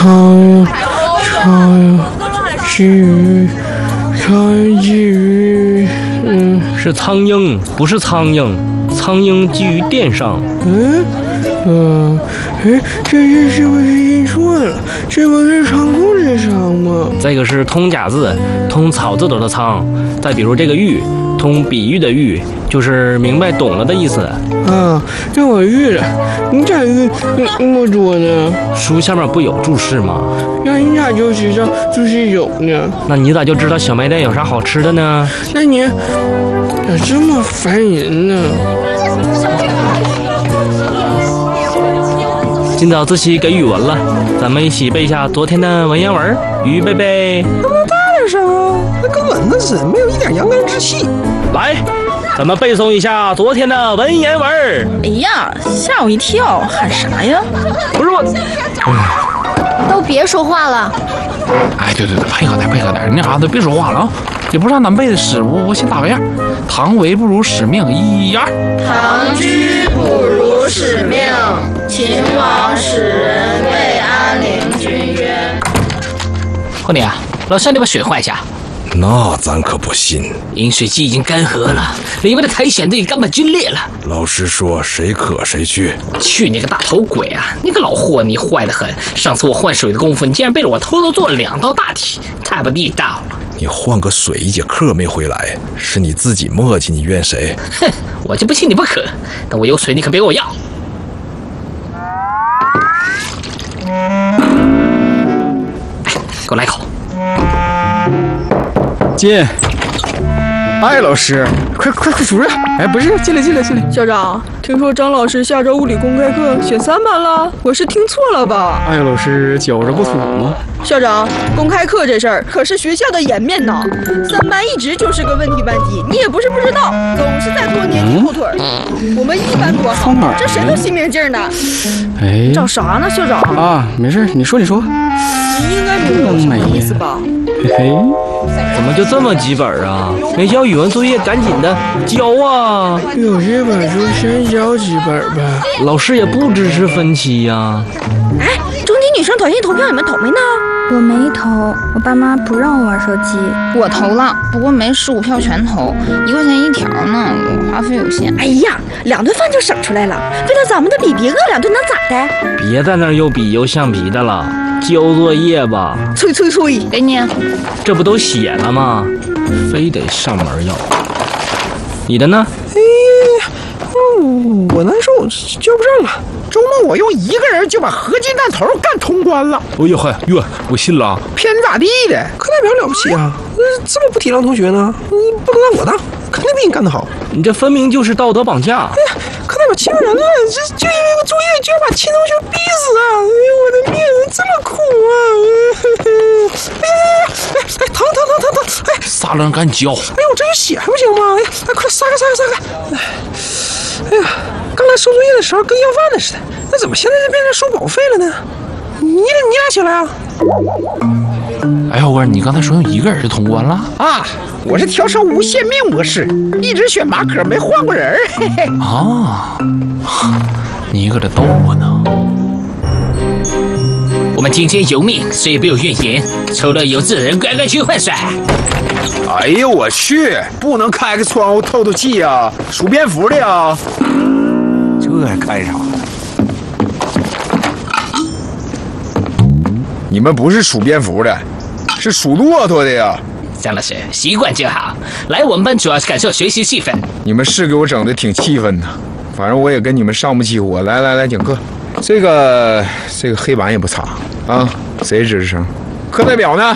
苍蝇，鲫鱼，鲫鱼， 是苍蝇，不是苍蝇。苍蝇寄于殿上。 这是不是印错了？这不是仓库的仓吗？ 这个是通假字，通草字头的仓。再比如这个喻，通比喻的喻，就是明白懂了的意思。 啊，让我喻了，你咋喻那么多呢？ 书下面不有注释吗？ 那你咋就知道注释有呢？ 那你咋就知道小卖店有啥好吃的呢？ 那你咋这么烦人呢？ 今早自习给语文了，咱们一起背一下昨天的文言文。预备备。 能不能大点声啊？那跟蚊子似的，没有一点阳刚之气。 来，咱们背诵一下昨天的文言文。 哎呀，吓我一跳，喊啥呀？ 不是我。 都别说话了。 哎，对，配合点，那啥都别说话了啊！也不是咱背的诗，我先打个样。唐为不如使命，1、2。 唐居不如使命，秦王使人为安陵君曰。 后年啊，老乡，你把水换一下。 那咱可不信。 饮水机已经干涸了，里面的苔藓都已经干巴皲裂了。 老师说谁渴谁去。 去你个大头鬼啊！你个老货，你坏得很。上次我换水的功夫，你竟然背着我偷偷做了2道大题，太不地道了。 你换个水1节课没回来，是你自己磨叽，你怨谁？ 哼，我就不信你不渴。等我有水，你可别跟我要。哎，给我来一口。 进。哎，老师，快数着！哎，不是，进来。 校长，听说张老师下周物理公开课选3班了，我是听错了吧？ 哎，老师觉着不妥吗？ 校长，公开课这事儿可是学校的颜面呢，3班一直就是个问题班级，你也不是不知道，总是在拖年级后腿。我们1班多好，这谁都心明镜呢。 哎， 找啥呢，校长？ 啊，没事，你说。 你应该明白我什么意思吧？ 嘿， 怎么就这么几本啊？没交语文作业，赶紧的交啊！ 有这本书先交几本吧。 老师也不支持分期呀。 哎，中级女生团体投票你们投没呢？ 我没投，我爸妈不让我玩手机。 我投了，不过没15票全投，1块钱1条呢，我花费有限。 哎呀，2顿饭就省出来了，为了咱们的比别饿2顿能咋的？ 别在那儿又比又橡皮的了，交作业吧。 催， 给你。 这不都写了吗？非得上门要。你的呢？ 我难受，交不上了。周末我用1个人就把合金弹头干通关了。 哎呦嗨，我信了。 偏咋地的？课代表了不起啊，这么不体谅同学呢？你不能让我当，肯定比你干得好。 你这分明就是道德绑架。 哎呀，课代表欺负人了，就因为个作业就要把亲同学逼死啊！哎呦，我的命这么苦啊！哎，疼！哎， 撒了赶紧交。 哎呦，这有血还不行吗？哎，快撒开！哎呀，刚来收作业的时候跟要饭的似的，那怎么现在就变成收保费了呢？你俩起来啊！ 哎，后哥，你刚才说用1个人就通关了啊？我是调成无限命模式，一直选马可，没换过人。嘿嘿。 啊，你可这逗我呢。 我们听天由命，谁也不有怨言。抽了有志人，乖乖去换水。 哎呦我去，不能开个窗户透气啊！数蝙蝠的呀，这还开啥？你们不是数蝙蝠的，是数骆驼的呀。 张老师，习惯就好。来我们班主要是感受学习气氛。 你们是给我整的挺气愤的，反正我也跟你们上不起火。来，讲课。这个黑板也不擦啊，谁支持？课代表呢？